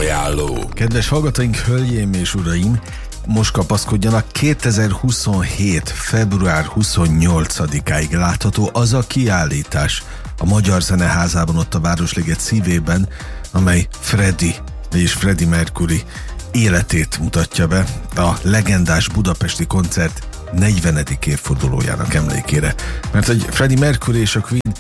Programajánló. Kedves hallgatóink, hölgyeim és uraim, most kapaszkodjanak, 2027. február 28-áig látható az a kiállítás a Magyar Zeneházában, ott a Városliget szívében, amely Freddie Mercury életét mutatja be a legendás budapesti koncert 40. évfordulójának emlékére. Mert hogy Freddie Mercury és a Queen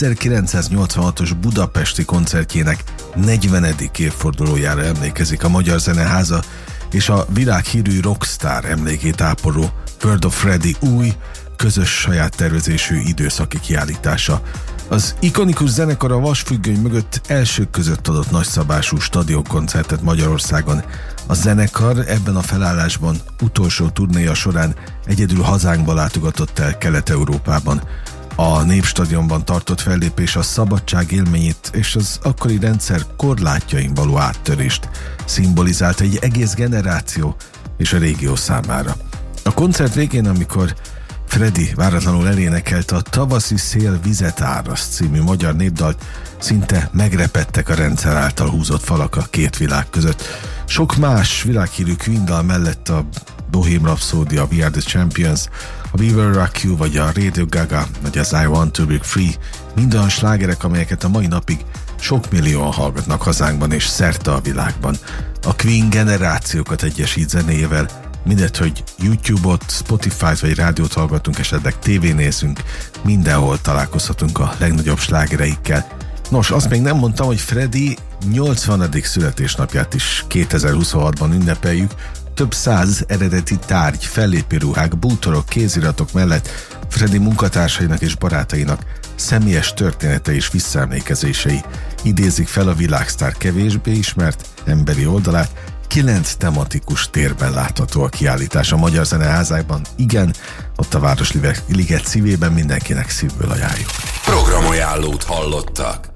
1986-os budapesti koncertjének 40. évfordulójára emlékezik a Magyar Zeneháza, és a világhírű rockstar emlékét ápoló World of Freddie új, közös saját tervezésű időszaki kiállítása. Az ikonikus zenekar a vasfüggöny mögött elsők között adott nagyszabású stadionkoncertet Magyarországon. A zenekar ebben a felállásban utolsó turnéja során egyedül hazánkba látogatott el Kelet-Európában. A Népstadionban tartott fellépés a szabadság élményét és az akkori rendszer korlátjain való áttörést szimbolizált egy egész generáció és a régió számára. A koncert végén, amikor Freddie váratlanul elénekelte a Tavaszi szél vizet áraszt című magyar népdalt, szinte megrepedtek a rendszer által húzott falak a két világ között. Sok más világhírű Queen dal mellett a Bohemian Rhapsody, a We Are The Champions, a We Will Rock You, vagy a Radio Gaga, vagy az I Want To Break Free, mind olyan slágerek, amelyeket a mai napig sok millióan hallgatnak hazánkban és szerte a világban. A Queen generációkat egyesít zenéjével, mindegy, hogy YouTube-ot, Spotify-t vagy rádiót hallgatunk, esetleg tévén nézünk, mindenhol találkozhatunk a legnagyobb slágereikkel. Nos, azt még nem mondtam, hogy Freddie 80. születésnapját is 2026-ban ünnepeljük. Több száz eredeti tárgy, fellépőruhák, bútorok, kéziratok mellett Freddie munkatársainak és barátainak személyes története és visszaemlékezései idézik fel a világsztár kevésbé ismert emberi oldalát. 9 tematikus térben látható a kiállítás a Magyar Zeneházában. Igen, ott a Városliget szívében, mindenkinek szívből ajánljuk. Programajánlót hallottak.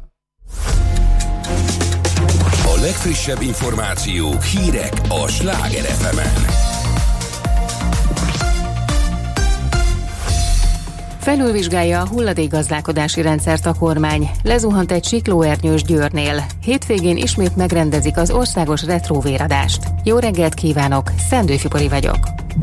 A legfrissebb információk, hírek a Sláger FM-en. Felülvizsgálja a hulladékgazdálkodási rendszert a kormány. Lezuhant egy siklóernyős Győrnél. Hétvégén ismét megrendezik az országos retróvéradást. Jó reggelt kívánok, Szendő Fipori vagyok.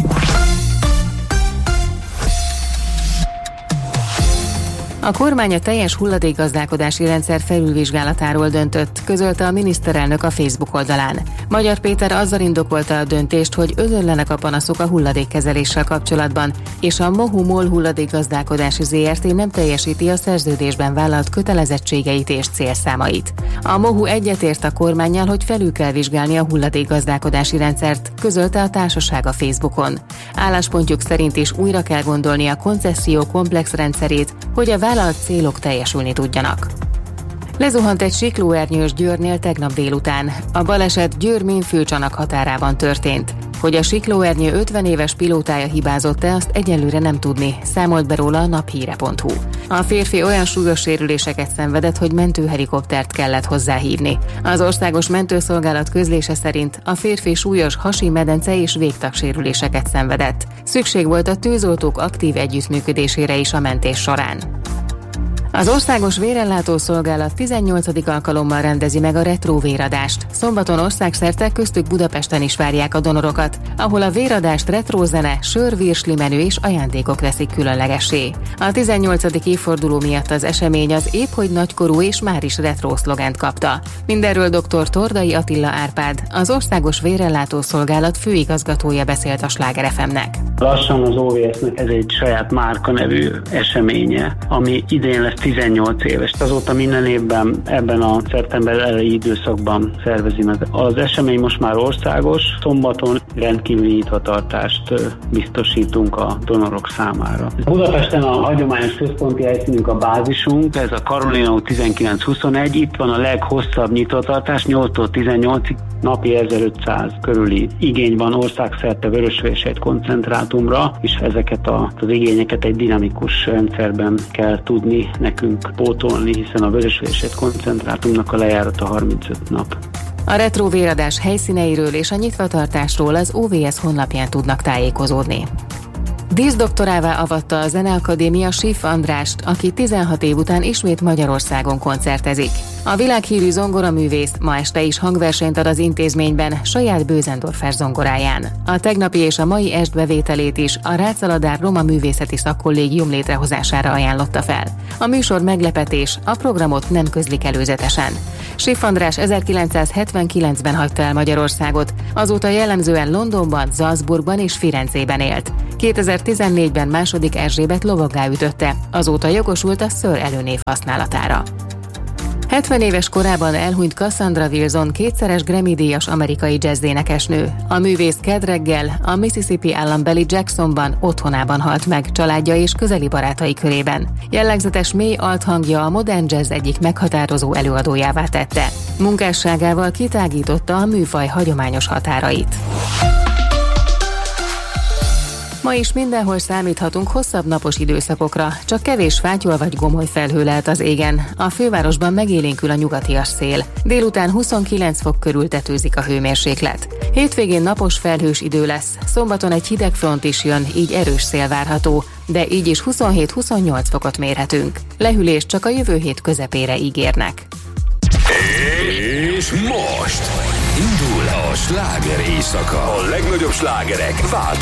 A kormány a teljes hulladékgazdálkodási rendszer felülvizsgálatáról döntött, közölte a miniszterelnök a Facebook oldalán. Magyar Péter azzal indokolta a döntést, hogy özönlenek a panaszok a hulladékkezeléssel kapcsolatban, és a MOHU MOL hulladékgazdálkodási ZRT nem teljesíti a szerződésben vállalt kötelezettségeit és célszámait. A MOHU egyetért a kormánnyal, hogy felül kell vizsgálni a hulladékgazdálkodási rendszert, közölte a társaság a Facebookon. Álláspontjuk szerint is újra kell gondolni a koncesszió komplex rendszerét, hogy a vállalt célok teljesülni tudjanak. Lezuhant egy siklóernyős Győrnél tegnap délután. A baleset Győr-Ménfülcsanak határában történt. Hogy a siklóernyő 50 éves pilótája hibázott-e, azt egyelőre nem tudni, számolt be róla a naphíre.hu. A férfi olyan súlyos sérüléseket szenvedett, hogy mentőhelikoptert kellett hozzáhívni. Az Országos Mentőszolgálat közlése szerint a férfi súlyos hasi, medence és végtagsérüléseket szenvedett. Szükség volt a tűzoltók aktív együttműködésére is a mentés során. Az Országos Vérellátó Szolgálat 18. alkalommal rendezi meg a retróvéradást. Szombaton országszerte, köztük Budapesten is várják a donorokat, ahol a véradást retrózene, sör, virslimenü és ajándékok teszik különlegessé. A 18. évforduló miatt az esemény az épp hogy nagykorú és már is retró szlogent kapta. Mindenről dr. Tordai Attila Árpád, az Országos Vérellátó Szolgálat főigazgatója beszélt a Sláger FM-nek. Lassan az OVS-nek ez egy saját márka nevű eseménye, ami idén lesz 18 éves. Azóta minden évben ebben a szeptember elejé időszakban szervezi meg. Az esemény most már országos, szombaton rendkívüli nyitvatartást biztosítunk a donorok számára. Budapesten a hagyományos központi helyszínünk a bázisunk, ez a Karolina út 19-21, itt van a leghosszabb nyitvatartás, 8-tól 18-ig, napi 1500 körüli igény van országszerte vörösvérsejt koncentrátumra, és ezeket az igényeket egy dinamikus rendszerben kell tudni nekünk pótolni, hiszen a vörösvérsejt koncentrátumnak a lejárata 35 nap. A retróvéradás helyszíneiről és a nyitvatartásról az OVS honlapján tudnak tájékozódni. Díszdoktorává avatta a Zeneakadémia Schiff Andrást, aki 16 év után ismét Magyarországon koncertezik. A világhírű zongoraművész ma este is hangversenyt ad az intézményben saját Bösendorfer zongoráján. A tegnapi és a mai est bevételét is a Rácz-Aladár Roma Művészeti Szakkollégium létrehozására ajánlotta fel. A műsor meglepetés, a programot nem közlik előzetesen. Siff András 1979-ben hagyta el Magyarországot, azóta jellemzően Londonban, Salzburgban és Firenzében élt. 2014-ben II. Erzsébet lovaggá ütötte, azóta jogosult a Sir előnév használatára. 70 éves korában elhunyt Cassandra Wilson kétszeres Grammy-díjas amerikai jazz-énekesnő. A művész kedd reggel a Mississippi állambeli Jacksonban otthonában halt meg családja és közeli barátai körében. Jellegzetes mély althangja a modern jazz egyik meghatározó előadójává tette. Munkásságával kitágította a műfaj hagyományos határait. Ma is mindenhol számíthatunk hosszabb napos időszakokra, csak kevés fátyol vagy gomoly felhő lehet az égen. A fővárosban megélénkül a nyugatias szél. Délután 29 fok körül tetőzik a hőmérséklet. Hétvégén napos felhős idő lesz, szombaton egy hideg front is jön, így erős szél várható, de így is 27-28 fokot mérhetünk. Lehűlés csak a jövő hét közepére ígérnek. És most indul a sláger éjszaka. A legnagyobb slágerek változnak.